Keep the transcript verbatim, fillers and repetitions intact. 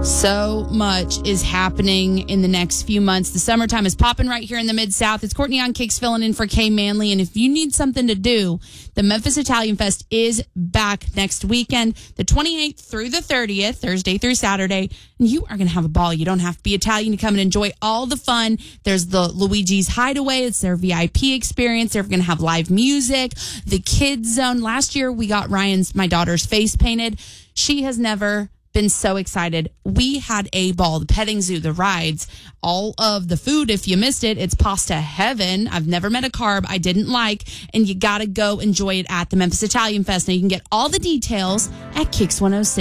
So much is happening in the next few months. The summertime is popping right here in the Mid-South. It's Courtney on Kicks filling in for Kay Manley. And if you need something to do, the Memphis Italian Fest is back next weekend, the twenty-eighth through the thirtieth, Thursday through Saturday. And you are going to have a ball. You don't have to be Italian to come and enjoy all the fun. There's the Luigi's Hideaway. It's their V I P experience. They're going to have live music, the kids zone. Last year, we got Ryan's, my daughter's face painted. She has never been so excited. We had a ball, the petting zoo, the rides, all of the food. If you missed it, it's pasta heaven. I've never met a carb I didn't like, and you got to go enjoy it at the Memphis Italian Fest. Now you can get all the details at Kicks one oh six.